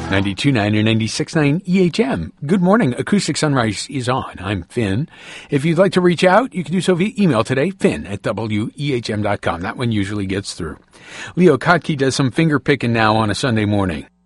92.9 or 96.9 EHM. Good morning. Acoustic Sunrise is on. I'm Finn. If you'd like to reach out, you can do so via email today, finn@wehm.com. That one usually gets through. Leo Kottke does some finger picking now on a Sunday morning.